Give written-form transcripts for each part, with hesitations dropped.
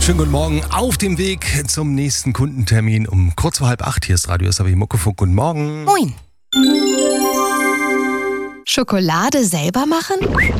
Schönen guten Morgen, auf dem Weg zum nächsten Kundentermin um kurz vor 7:30. Hier ist Radio SAW Muckefuck. Guten Morgen. Moin. Schokolade selber machen?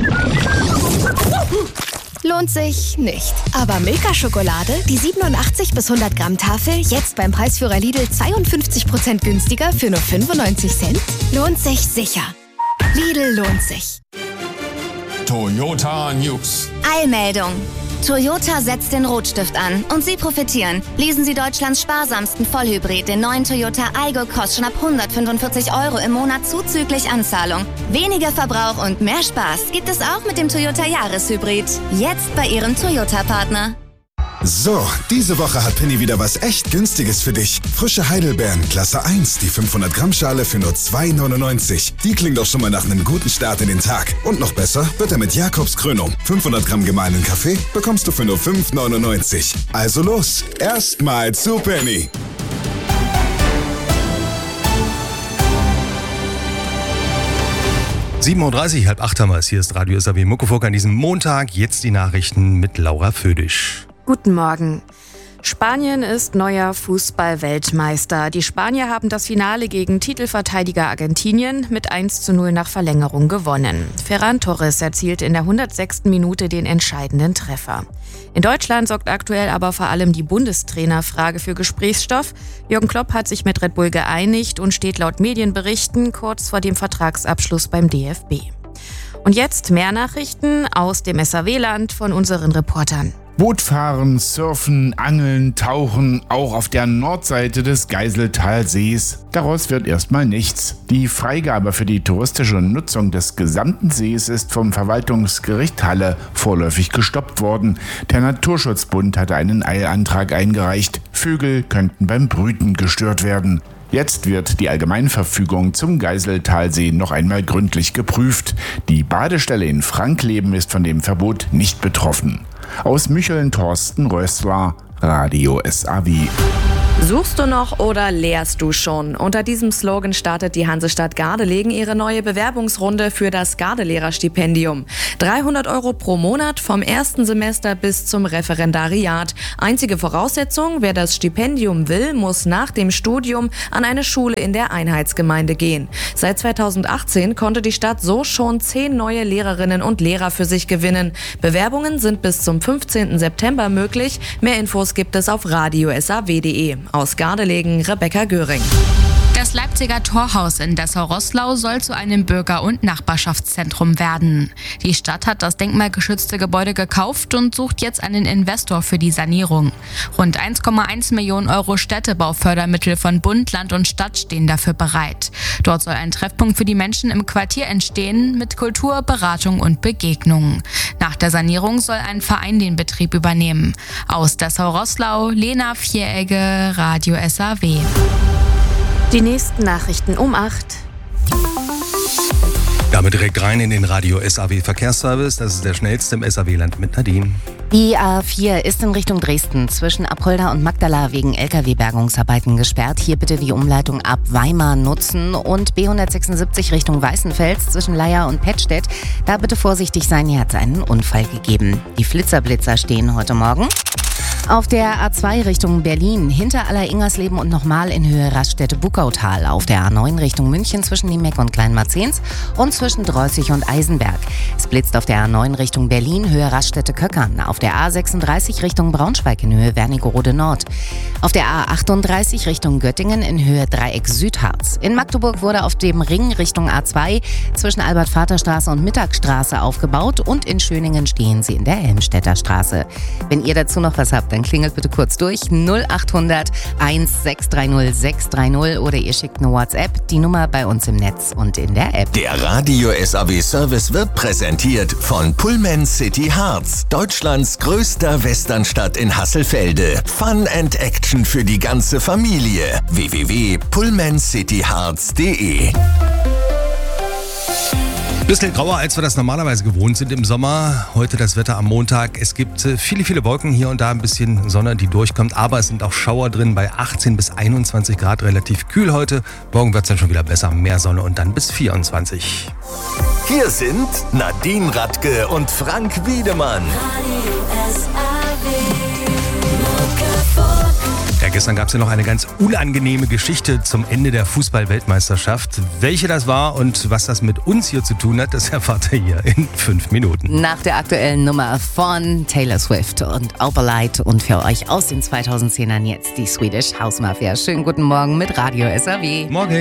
Lohnt sich nicht. Aber Milka-Schokolade, die 87 bis 100 Gramm Tafel, jetzt beim Preisführer Lidl 52% günstiger für nur 95 Cent? Lohnt sich sicher. Lidl lohnt sich. Toyota News. Eilmeldung. Toyota setzt den Rotstift an und Sie profitieren. Lesen Sie Deutschlands sparsamsten Vollhybrid, den neuen Toyota Aygo, kostet schon ab 145 € im Monat zuzüglich Anzahlung. Weniger Verbrauch und mehr Spaß gibt es auch mit dem Toyota Jahreshybrid. Jetzt bei Ihrem Toyota-Partner. So, diese Woche hat Penny wieder was echt Günstiges für dich. Frische Heidelbeeren, Klasse 1, die 500 Gramm Schale für nur 2,99. Die klingt doch schon mal nach einem guten Start in den Tag. Und noch besser wird er mit Jakobskrönung. 500 Gramm gemahlenen Kaffee bekommst du für nur 5,99. Also los, erstmal zu Penny. Uhr, 7:30, 7:30 haben wir es. Hier ist Radio SAW Muckefuck an diesem Montag. Jetzt die Nachrichten mit Laura Födisch. Guten Morgen. Spanien ist neuer Fußball-Weltmeister. Die Spanier haben das Finale gegen Titelverteidiger Argentinien mit 1:0 nach Verlängerung gewonnen. Ferran Torres erzielte in der 106. Minute den entscheidenden Treffer. In Deutschland sorgt aktuell aber vor allem die Bundestrainerfrage für Gesprächsstoff. Jürgen Klopp hat sich mit Red Bull geeinigt und steht laut Medienberichten kurz vor dem Vertragsabschluss beim DFB. Und jetzt mehr Nachrichten aus dem SAW-Land von unseren Reportern. Bootfahren, Surfen, Angeln, Tauchen, auch auf der Nordseite des Geiseltalsees. Daraus wird erstmal nichts. Die Freigabe für die touristische Nutzung des gesamten Sees ist vom Verwaltungsgericht Halle vorläufig gestoppt worden. Der Naturschutzbund hatte einen Eilantrag eingereicht. Vögel könnten beim Brüten gestört werden. Jetzt wird die Allgemeinverfügung zum Geiseltalsee noch einmal gründlich geprüft. Die Badestelle in Frankleben ist von dem Verbot nicht betroffen. Aus Mücheln Thorsten Rössler, Radio SAW. Suchst du noch oder lehrst du schon? Unter diesem Slogan startet die Hansestadt Gardelegen ihre neue Bewerbungsrunde für das Gardelehrerstipendium. 300 € pro Monat vom ersten Semester bis zum Referendariat. Einzige Voraussetzung, wer das Stipendium will, muss nach dem Studium an eine Schule in der Einheitsgemeinde gehen. Seit 2018 konnte die Stadt so schon 10 neue Lehrerinnen und Lehrer für sich gewinnen. Bewerbungen sind bis zum 15. September möglich. Mehr Infos gibt es auf radiosaw.de. Aus Gardelegen, Rebecca Göring. Das Leipziger Torhaus in Dessau-Roßlau soll zu einem Bürger- und Nachbarschaftszentrum werden. Die Stadt hat das denkmalgeschützte Gebäude gekauft und sucht jetzt einen Investor für die Sanierung. Rund 1,1 Millionen € Städtebaufördermittel von Bund, Land und Stadt stehen dafür bereit. Dort soll ein Treffpunkt für die Menschen im Quartier entstehen mit Kultur, Beratung und Begegnungen. Nach der Sanierung soll ein Verein den Betrieb übernehmen. Aus Dessau-Roßlau, Lena Vieregge, Radio SAW. Die nächsten Nachrichten um 8. Damit direkt rein in den Radio SAW Verkehrsservice. Das ist der schnellste im SAW-Land mit Nadine. Die A4 ist in Richtung Dresden zwischen Apolda und Magdala wegen Lkw-Bergungsarbeiten gesperrt. Hier bitte die Umleitung ab Weimar nutzen. Und B176 Richtung Weißenfels zwischen Leier und Pettstedt. Da bitte vorsichtig sein, hier hat es einen Unfall gegeben. Die Flitzer-Blitzer stehen heute Morgen. Auf der A2 Richtung Berlin, hinter Aller-Ingersleben und nochmal in Höhe Raststätte-Buckautal. Auf der A9 Richtung München zwischen Niemeck und Kleinmarzens und zwischen Dreußig und Eisenberg. Es blitzt auf der A9 Richtung Berlin, Höhe Raststätte-Köckern. Auf der A36 Richtung Braunschweig in Höhe Wernigerode Nord. Auf der A38 Richtung Göttingen in Höhe Dreieck Südharz. In Magdeburg wurde auf dem Ring Richtung A2 zwischen Albert-Vater-Straße und Mittagstraße aufgebaut und in Schöningen stehen sie in der Helmstedter Straße. Wenn ihr dazu noch was habt, dann klingelt bitte kurz durch 0800 1630 630 oder ihr schickt eine WhatsApp, die Nummer bei uns im Netz und in der App. Der Radio SAW Service wird präsentiert von Pullman City Harz, Deutschlands größter Westernstadt in Hasselfelde. Fun and Action für die ganze Familie. www.pullmancityharz.de. Bisschen grauer, als wir das normalerweise gewohnt sind im Sommer. Heute das Wetter am Montag. Es gibt viele Wolken, hier und da ein bisschen Sonne, die durchkommt. Aber es sind auch Schauer drin bei 18 bis 21 Grad. Relativ kühl heute. Morgen wird es dann schon wieder besser. Mehr Sonne und dann bis 24. Hier sind Nadine Radke und Frank Wiedemann. gestern gab es ja noch eine ganz unangenehme Geschichte zum Ende der Fußball-Weltmeisterschaft. Welche das war und was das mit uns hier zu tun hat, das erfahrt ihr hier in 5 Minuten. Nach der aktuellen Nummer von Taylor Swift und Opalite und für euch aus den 2010ern jetzt die Swedish House Mafia. Schönen guten Morgen mit Radio SAW. Morgen.